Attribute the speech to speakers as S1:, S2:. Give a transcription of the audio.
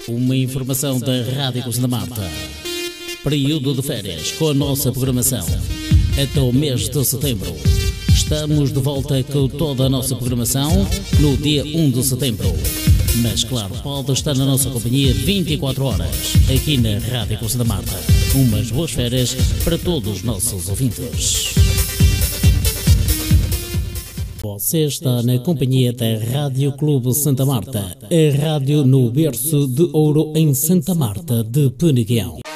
S1: Uma informação da Rádio Santa Marta. Período de férias com a nossa programação. Até o mês de setembro. Estamos de volta com toda a nossa programação no dia 1 de setembro. Mas claro, pode estar na nossa companhia 24 horas aqui na Rádio Santa Marta. Umas boas férias para todos os nossos ouvintes. Você está na companhia da Rádio Clube Santa Marta, a rádio no berço de ouro em Santa Marta de Peneguião.